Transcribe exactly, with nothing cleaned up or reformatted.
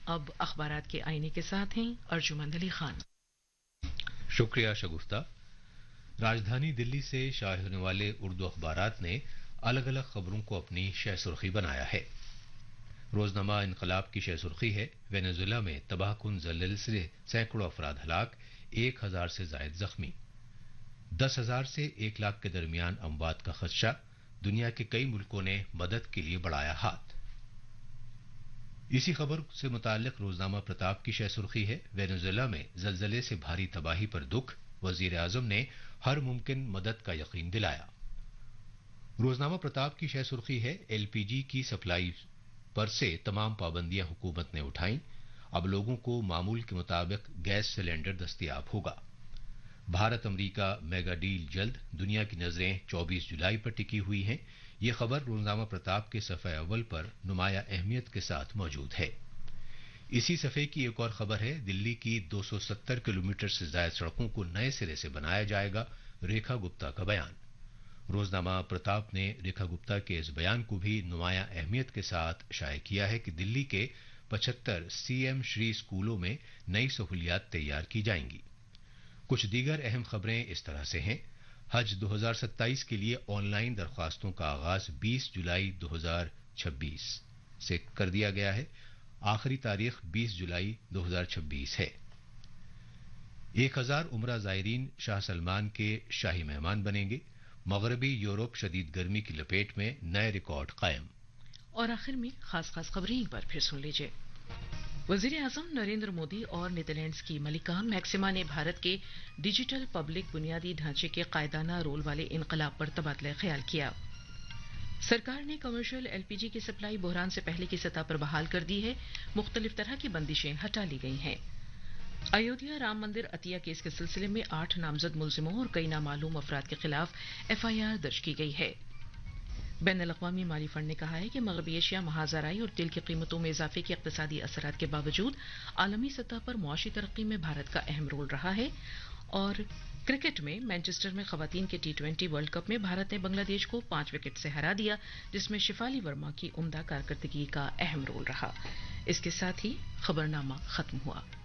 अब अखबारात के आईने के साथ हैं अर्जुमंद अली खान। शुक्रिया शगुफ्ता। राजधानी दिल्ली से शाये होने वाले उर्दू अखबारात ने अलग अलग खबरों को अपनी शह सुर्खी बनाया है। रोजनामा इनकलाब की शह सुर्खी है, वेनेजुएला में तबाहकुन ज़लज़ले से सैकड़ों अफराद हलाक, एक हजार से जायद जख्मी, दस हजार से एक लाख के दरमियान अमवात का खदशा, दुनिया के कई मुल्कों ने मदद के लिए बढ़ाया हाथ। इसी खबर से मुताल्लिक रोजनामा प्रताप की शह सुर्खी है, वेनेजुएला में जलजले से भारी तबाही पर दुख, वजीर आजम ने हर मुमकिन मदद का यकीन दिलाया। रोजनामा प्रताप की शह सुर्खी है, एलपीजी की सप्लाई पर से तमाम पाबंदियां हुकूमत ने उठाई, अब लोगों को मामूल के मुताबिक गैस सिलेंडर दस्तयाब होगा। भारत अमरीका मेगा डील जल्द, दुनिया की नजरें चौबीस जुलाई पर टिकी हुई हैं। ये खबर रोजनामा प्रताप के सफ़े अव्वल पर नुमाया अहमियत के साथ मौजूद है। इसी सफ़े की एक और खबर है, दिल्ली की दो सौ सत्तर किलोमीटर से ज्यादा सड़कों को नए सिरे से बनाया जाएगा, रेखा गुप्ता का बयान। रोजनामा प्रताप ने रेखा गुप्ता के इस बयान को भी नुमाया अहमियत के साथ शाये किया है कि दिल्ली के पचहत्तर सीएम श्री स्कूलों में नई सहूलियात तैयार की जाएंगी। कुछ दीगर अहम खबरें इस तरह से हैं, हज दो हज़ार सत्ताईस के लिए ऑनलाइन दरख्वास्तों का आगाज बीस जुलाई दो हज़ार छब्बीस से कर दिया गया है, आखिरी तारीख बीस जुलाई दो हज़ार छब्बीस है। एक हजार उमरा जायरीन शाह सलमान के शाही मेहमान बनेंगे, मगरबी यूरोप शदीद गर्मी की लपेट में, नए रिकॉर्ड कायम। और आखिर में खास खास खबरें एक बार फिर सुन लीजिए। वजीर आजम नरेंद्र मोदी और नीदरलैंड्स की मलिका मैक्सिमा ने भारत के डिजिटल पब्लिक बुनियादी ढांचे के कायदाना रोल वाले इनकलाब पर तबादला ख्याल किया। सरकार ने कमर्शियल एलपीजी की सप्लाई बहरान से पहले की सतह पर बहाल कर दी है, मुख्तलिफ तरह की बंदिशें हटा ली गई हैं। अयोध्या राम मंदिर अतिया केस के सिलसिले में आठ नामजद मुलजिमों और कई नामालूम अफराद के खिलाफ एफआईआर दर्ज की गई है। बैन अल-अक़वामी माली फंड ने कहा है कि मगरबी एशिया महाजराई और तेल की कीमतों में इजाफे के इक़्तिसादी असरात के बावजूद आलमी सतह पर मुआशी तरक्की में भारत का अहम रोल रहा है। और क्रिकेट में मैनचेस्टर में खवातीन के टी ट्वेंटी वर्ल्ड कप में भारत ने बांग्लादेश को पांच विकेट से हरा दिया, जिसमें शिफाली वर्मा की उम्दा कारकर्दगी का अहम रोल रहा। इसके साथ ही खबरनामा खत्म हुआ।